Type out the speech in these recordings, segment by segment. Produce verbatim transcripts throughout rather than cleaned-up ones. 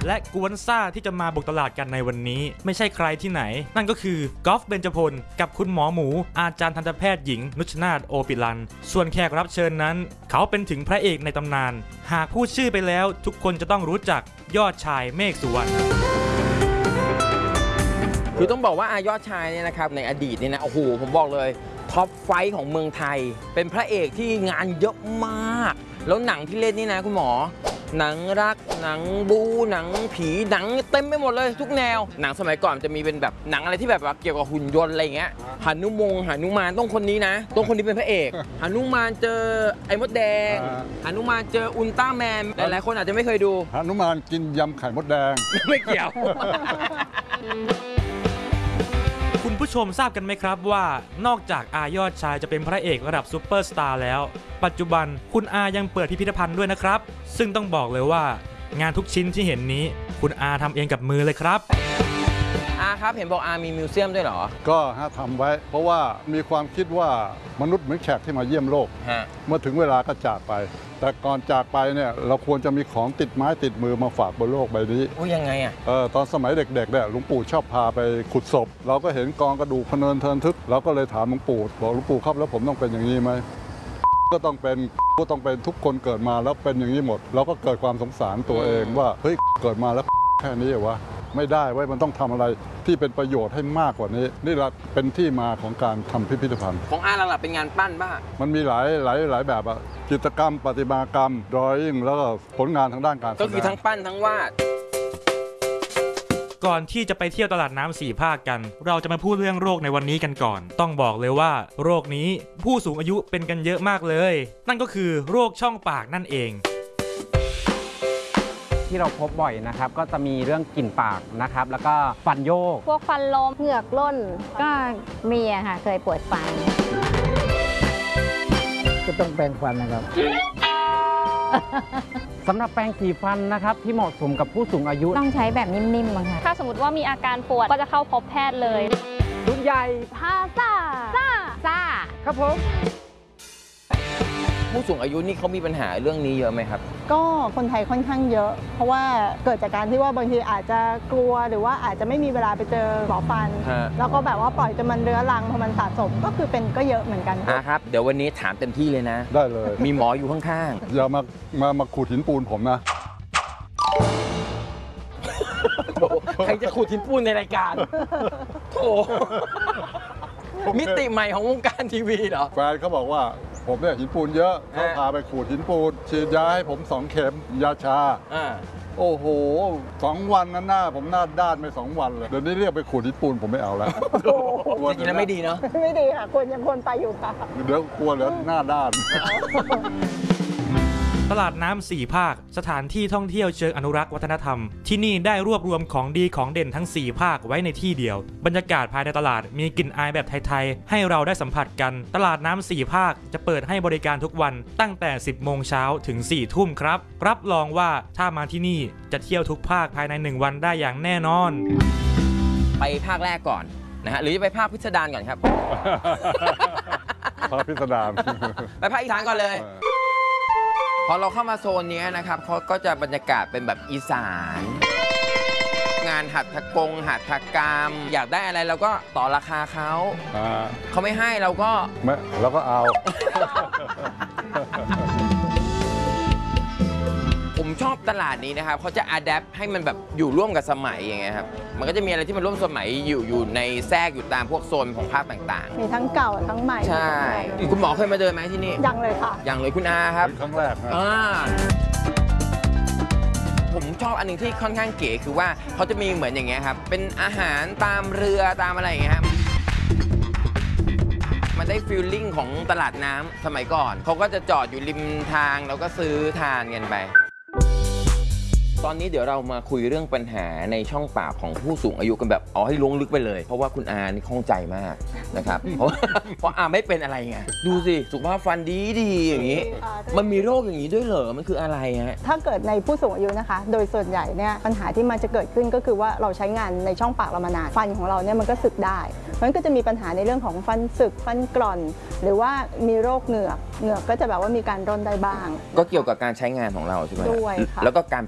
และกวนซ่าที่จะมาบุกตลาดกันในวันนี้ไม่ใช่ใครที่ไหนนั่นก็คือกอล์ฟเบญจพลกับคุณหมอหมูอาจารย์ทันตแพทย์หญิงนุชนาถโอปิลันส่วนแขกรับเชิญนั้นเขาเป็นถึงพระเอกในตำนานหากพูดชื่อไปแล้วทุกคนจะต้องรู้จักยอดชายเมฆสุวรรณคือต้องบอกว่าอายอดชายเนี่ยนะครับในอดีตเนี่ยนะโอ้โหผมบอกเลยท็อปไฟท์ของเมืองไทยเป็นพระเอกที่งานเยอะมากแล้วหนังที่เล่นนี่นะคุณหมอหนังรักหนังบูหนังผีหนังเต็มไปหมดเลยทุกแนวหนังสมัยก่อนจะมีเป็นแบบหนังอะไรที่แบบว่าเกี่ยวกับหุ่นยนต์อะไรเงี้ยหนุมงหนุมานต้องคนนี้นะต้องคนนี้เป็นพระเอกหนุมานเจอไอ้มดแดงหนุมานเจออุลตร้าแมนหลายๆคนอาจจะไม่เคยดูหนุมานกินยำไข่มดแดงไม่เกี่ยวคุณผู้ชมทราบกันไหมครับว่านอกจากอายอดชายจะเป็นพระเอกระดับซุปเปอร์สตาร์แล้วปัจจุบันคุณอายังเปิดพิพิธภัณฑ์ด้วยนะครับซึ่งต้องบอกเลยว่างานทุกชิ้นที่เห็นนี้คุณอาทำเองกับมือเลยครับอาครับเห็นบอกอามีมิวเซียมด้วยเหรอก็ฮะทำไว้เพราะว่ามีความคิดว่ามนุษย์เหมือนแขกที่มาเยี่ยมโลกเมื่อถึงเวลาก็จากไปแต่ก่อนจากไปเนี่ยเราควรจะมีของติดไม้ติดมือมาฝากบนโลกใบนี้โอ้ยังไงอ่ะเออตอนสมัยเด็กๆเนี่ยหลวงปู่ชอบพาไปขุดศพเราก็เห็นกองกระดูกพเนินเทินทึกเราก็เลยถามหลวงปู่บอกหลวงปู่ครับแล้วผมต้องเป็นอย่างนี้ไหมก็ต้องเป็นก็ต้องเป็นทุกคนเกิดมาแล้วเป็นอย่างนี้หมดเราก็เกิดความสงสารตัวเองว่าเฮ้ยเกิดมาแล้วแค่นี้เหรอวะไม่ได้ไว้มันต้องทำอะไรที่เป็นประโยชน์ให้มากกว่านี้นี่แหละเป็นที่มาของการทำพิพิธภัณฑ์ของอาหลักๆเป็นงานปั้นป่ะมันมีหลายหลายหลายแบบอะจิตรกรรมประติมากรรมดรอยิ่งแล้วก็ผลงานทางด้านการก็คือทั้งปั้นทั้งวาดก่อนที่จะไปเที่ยวตลาดน้ำสี่ภาคกันเราจะมาพูดเรื่องโรคในวันนี้กันก่อนต้องบอกเลยว่าโรคนี้ผู้สูงอายุเป็นกันเยอะมากเลยนั่นก็คือโรคช่องปากนั่นเองที่เราพบบ่อยนะครับก็จะมีเรื่องกลิ่นปากนะครับแล้วก็ฟันโยกพวกฟันลมเหงือกล่นก็มีอะค่ะเคยปวดฟันก็ต้องแปรงฟันนะครับสำหรับแปรงสีฟันนะครับที่เหมาะสมกับผู้สูงอายุต้องใช้แบบนิ่มๆค่ะถ้าสมมติว่ามีอาการปวดก็จะเข้าพบแพทย์เลยรุ่นใหญ่พาซ่าซ่าซ่าครับผมผู้สูงอายุนี่เขามีปัญหาเรื่องนี้เยอะไหมครับก็คนไทยค่อนข้างเยอะเพราะว่าเกิดจากการที่ว่าบางทีอาจจะกลัวหรือว่าอาจจะไม่มีเวลาไปเจอหมอฟันแล้วก็แบบว่าปล่อยจนมันเรื้อรังพอมันสะสมก็คือเป็นก็เยอะเหมือนกันครับเดี๋ยววันนี้ถามเต็มที่เลยนะได้เลยมีหมออยู่ข้างๆอย่ามามามาขูดหินปูนผมนะใครจะขูดหินปูนในรายการโถมิติใหม่ของวงการทีวีเหรอแฟนเขาบอกว่าผมเนี่ยหินปูนเยอะเขาพาไปขูดหินปูนฉีดยาให้ผมสองเข็มยาชาโอ้โหสองวันนั้นหน้าผมหน้าด้านไปสองวันเลยเดี๋ยวนี้เรียกไปขูดหินปูนผมไม่เอาแล้วจริงๆแล้วไม่ดีเนาะไม่ดีค่ะควรยังควรไปอยู่ค่ะเดี๋ยวกลัวเหลือหน้าด้านตลาดน้ำสี่ภาคสถานที่ท่องเที่ยวเชิงอนุรักษ์วัฒนธรรมที่นี่ได้รวบรวมของดีของเด่นทั้งสี่ภาคไว้ในที่เดียวบรรยากาศภายในตลาดมีกลิ่นอายแบบไทยๆให้เราได้สัมผัสกันตลาดน้ำสี่ภาคจะเปิดให้บริการทุกวันตั้งแต่สิบโมงเช้าถึงสี่ทุ่มครับรับรองว่าถ้ามาที่นี่จะเที่ยวทุกภาคภายในหนึ่งวันได้อย่างแน่นอนไปภาคแรกก่อนนะฮะหรือจะไปภาคพิสดารก่อนครับภาคพิสดารไปภาคอีสานก่อนเลยพอเราเข้ามาโซนนี้นะครับเขาก็จะบรรยากาศเป็นแบบอีสานงานหัตถกงหัตถกรรมอยากได้อะไรเราก็ต่อราคาเขาเขาไม่ให้เราก็ไม่เราก็เอาผมชอบตลาดนี้นะครับเขาจะอัดแอปให้มันแบบอยู่ร่วมกับสมัยอย่างเงี้ยครับมันก็จะมีอะไรที่มันร่วมสมัยอยู่อยู่ในแทรกอยู่ตามพวกโซนของภาคต่างๆมีทั้งเก่าทั้งใหม่ใช่คุณหมอเคยมาเดินไหมที่นี่ยังเลยค่ะยังเลยคุณอาครับครั้งแรกอ่าผมชอบอันหนึ่งที่ค่อนข้างเก๋คือว่าเขาจะมีเหมือนอย่างเงี้ยครับเป็นอาหารตามเรือตามอะไรอย่างเงี้ยครับมันได้ฟีลลิ่งของตลาดน้ำสมัยก่อนเขาก็จะจอดอยู่ริมทางแล้วก็ซื้อทานกันไปตอนนี้เดี๋ยวเรามาคุยเรื่องปัญหาในช่องปากของผู้สูงอายุกันแบบเอาให้ลงลึกไปเลยเพราะว่าคุณอานี่ข้องใจมากนะครับเพราะเพราะอาไม่เป็นอะไรไงดูสิสุขภาพฟันดีดีอย่างนี้มันมีโรคอย่างนี้ด้วยเหรอมันคืออะไรฮะถ้าเกิดในผู้สูงอายุนะคะโดยส่วนใหญ่เนี่ยปัญหาที่มันจะเกิดขึ้นก็คือว่าเราใช้งานในช่องปากเรามานานฟันของเราเนี่ยมันก็สึกได้เพราะฉะนั้นก็จะมีปัญหาในเรื่องของฟันสึกฟันกร่อนหรือว่ามีโรคเหงือกเหงือกก็จะแบบว่ามีการร่นได้บ้างก็เกี่ยวกับการใช้งานของเราใช่ไหมด้วยค่ะแล้วก็การแปลง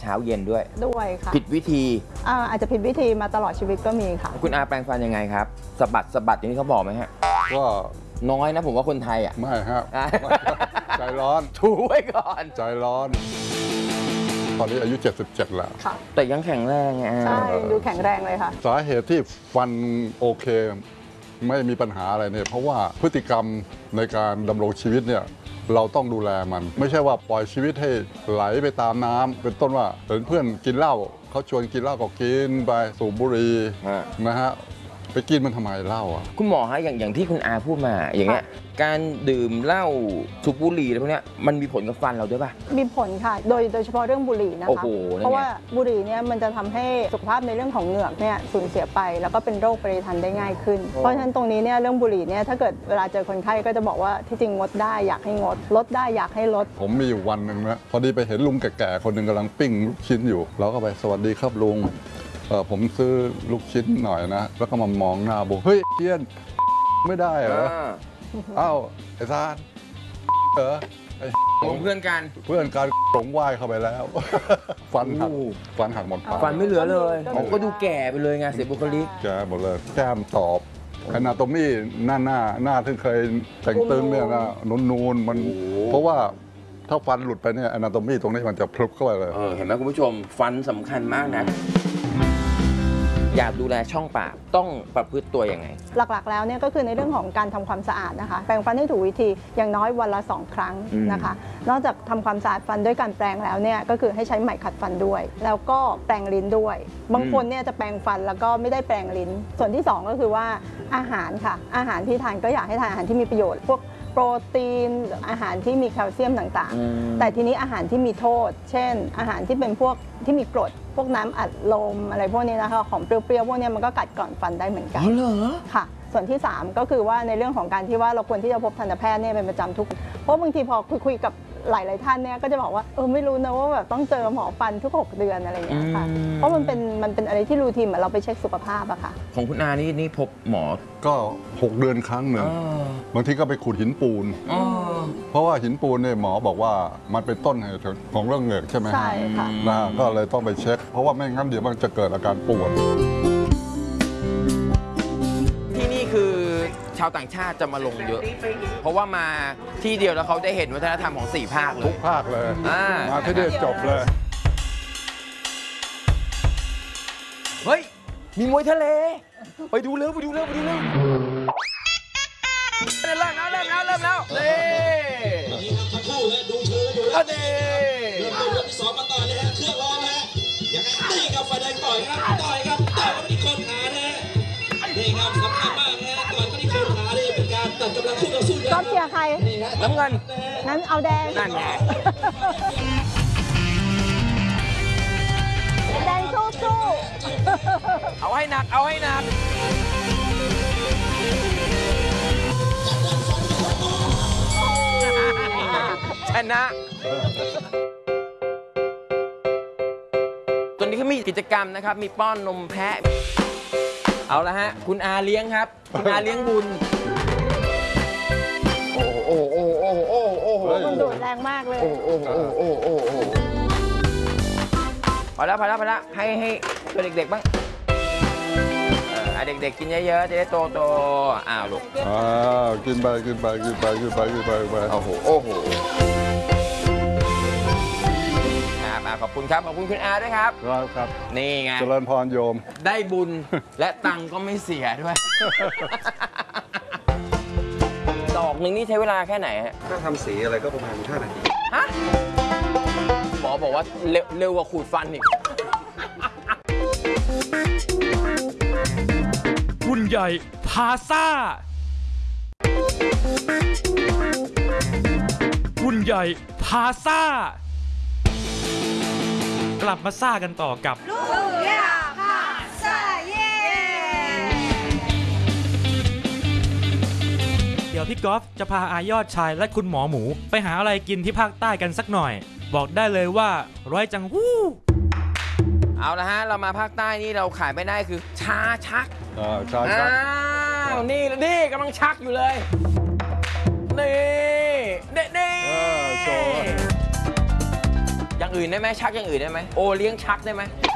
ช้าเย็นด้วยด้วยค่ะผิดวิธีอ่าอาจจะผิดวิธีมาตลอดชีวิตก็มีค่ะคุณอาแปรงฟันยังไงครับสะบัดสะบัดอย่างที่เขาบอกไหมฮะก็น้อยนะผมว่าคนไทยอ่ะไม่ฮะอ่ะใจร้อนถูไว้ก่อนใจร้อน ตอนนี้อายุ เจ็ดสิบเจ็ด แล้วค่ะแต่ยังแข็งแรงไงใช่ดูแข็งแรงเลยค่ะสาเหตุที่ฟันโอเค ไม่มีปัญหาอะไรเนี่ยเพราะว่าพฤติกรรมในการดำรงชีวิตเนี่ยเราต้องดูแลมัน ไม่ใช่ว่าปล่อยชีวิตให้ไหลไปตามน้ำเป็นต้นว่าเห็นเพื่อนกินเหล้าเขาชวนกินเหล้าก็กินไปสูบบุหรี่ฮะนะฮะไปกินมันทำไมเหล้าอ่ะคุณหมอฮะอย่างอย่างที่คุณอาพูดมาอย่างเงี้ยการดื่มเหล้าสูบบุหรี่อะไรพวกเนี้ยมันมีผลกับฟันเราด้วยป่ะมีผลค่ะ โดยโดยเฉพาะเรื่องบุหรี่นะโอ้คะโหนั่นไงเพราะว่าบุหรี่เนี่ยมันจะทำให้สุขภาพในเรื่องของเหงือกเนี่ยสูญเสียไป แล้วก็เป็นโรคปริทันได้ง่ายขึ้น เพราะฉะนั้นตรงนี้เนี่ยเรื่องบุหรี่เนี่ยถ้าเกิดเวลาเจอคนไข้ก็จะบอกว่าที่จริงงดได้อยากให้งด ลดได้อยากให้ลดผมมีอยู่วันหนึ่งนะพอดีไปเห็นลุงแก่ๆคนหนึ่งกำลังปิ้งลูกชิ้นอยู่ เราก็ไปสวัสดีครับลุงเออผมซื้อลูกชิ้นหน่อยนะ แล้วก็มามองหน้าบอกเฮ้ยเทียนไม่ได้เหรออ่าอ้าวไอ้ซานเหรอไอ้ของเพื่อนกันเพื่อนการหลงว่ายเข้าไปแล้ว ฟันหักโอ้ฟันหักหมดปากฟันไม่เหลือเลยก็มีผมก็ดูแก่ไปเลยไงเสียบุคลิกแกหมดเลยแก้มตอบขนาดตรงนี้หน้าหน้าหน้าที่เคยแต่งตึงเนี่ยนะนูนๆมันโอ้โหเพราะว่าถ้าฟันหลุดไปเนี่ยอนาโตมีตรงนี้มันจะพลุบเข้าไปเลยเออเห็นไหมคุณผู้ชมฟันสำคัญมากนะ อยากดูแลช่องปากต้องประพฤติตัวยังไงหลักๆ แล้วเนี่ยก็คือในเรื่องของการทำความสะอาดนะคะ แปรงฟันให้ถูกวิธีอย่างน้อยวันละสองครั้งอืมนะคะ นอกจากทำความสะอาดฟันด้วยการแปรงแล้วเนี่ยก็คือให้ใช้ไหมขัดฟันด้วย แล้วก็แปรงลิ้นด้วย บางคนเนี่ยจะแปรงฟันแล้วก็ไม่ได้แปรงลิ้น ส่วนที่สองก็คือว่าอาหารค่ะ อาหารที่ทานก็อยากให้ทานอาหารที่มีประโยชน์ พวกโปรตีนอาหารที่มีแคลเซียมต่างอืมๆ แต่ทีนี้อาหารที่มีโทษ เช่น อาหารที่เป็นพวกที่มีกรด พวกน้ำอัดลมอะไรพวกนี้นะคะของเปรี้ยวๆพวกนี้มันก็กัดกร่อนฟันได้เหมือนกันอ๋อเหรอค่ะ ส่วนที่ สาม ก็คือว่าในเรื่องของการที่ว่าเราควรที่จะพบทันตแพทย์เนี่ยเป็นประจำทุก เพราะบางทีพอคุยคุยกับหลาย ๆ ท่านเนี่ยก็จะบอกว่าเออไม่รู้นะว่าแบบต้องเจอหมอฟันทุก หก เดือนอะไรอย่างเงี้ยค่ะอืมเพราะมันเป็นมันเป็นอะไรที่รูทีนเหมือนเราไปเช็คสุขภาพอะค่ะของคุณอานี่นี่พบหมอก็หกเดือนครั้งหนึ่งอ๋อบางทีก็ไปขุดหินปูนอ๋อเพราะว่าหินปูนเนี่ยหมอบอกว่ามันเป็นต้นเหตุของเรื่องเหงือกใช่ไหมฮะใช่ค่ะนะก็เลยต้องไปเช็ค เพราะว่าไม่งั้นเดี๋ยวมันจะเกิดอาการปวดที่นี่คือชาวต่างชาติจะมาลงเยอะ เพราะว่ามาที่เดียวแล้วเขาได้เห็นวัฒนธรรมของสี่ภาคเลทุยกภาคเลยอ่ามาที่นี่จบเลยเฮ้ย มีมวยทะเล ไปดูเร็วไปดูเร็วไปดูเร็วเริ่มแล้วเริ่มแล้วเริ่มแล้วนี่ทั้งคู่เลยดูเธออยู่แล้อัวนนี้เริ่มต้นยกที่สองมาต่อยเลยฮะเครื่องร้อนนะฮะยังไงนี่ครับไฟแดงต่อยครับต่อยครับต่อยเข้าไปที่โคนขานะฮะนี่ครับสำคัญมากนะฮะต่อยเข้าที่โคนขานี่เป็นการตัดกำลังคู่ต่อสู้ก็เชียร์ใครนี่ฮะน้ำเงินงั้นเอาแดงนั่นไงแดงสู้สู้เอาให้หนัก เอาให้หนัก ชนะ ตอนนี้เขามีกิจกรรมนะครับ มีป้อนนมแพะ เอาละฮะ คุณอาเลี้ยงครับ คุณอาเลี้ยงบุญ โอ้โหโอ้โหโอ้โหโอ้โหโอ้โหมันดูดแรงมากเลยโอ้โหโอ้โหโอ้โหโอ้โหโอ้โหพอแล้วพอแล้วพอแล้วให้ให้ตัวเด็กๆบ้างเออให้เด็กๆกินเยอะๆจะได้โตโตๆอ้าวลูกอ่ากินไปกินไปกินไปกินไปกินไปกินไปโอ้โหโอ้โหครับอ่ะขอบคุณครับ ขอบคุณคุณอาด้วยครับครับครับนี่ไงเจริญพรโยมได้บุญ และตังค์ก็ไม่เสียด้วย ดอกหนึ่งนี่ใช้เวลาแค่ไหนฮะถ้าทำสีอะไรก็ประมาณห้านาทีฮะหมอบอกว่าเร็วเร็วกว่าขูดฟันอีกรุ่นใหญ่พาซ่า รุ่นใหญ่พาซ่า กลับมาซ่ากันต่อกับ เดี๋ยวพี่กอล์ฟจะพาอายอดชายและคุณหมอหมูไปหาอะไรกินที่ภาคใต้กันสักหน่อย บอกได้เลยว่าร้อยจังวู้เอาละฮะ เรามาภาคใต้นี่เราขายไม่ได้คือชาชักอ่าใช่อ้ครับาวนี่นี่กำลังชักอยู่เลย นี่เน่เน่เออโชว์อย่างอื่นได้ไหมชักอย่างอื่นได้ไหมโอเลี้ยงชักได้ไหม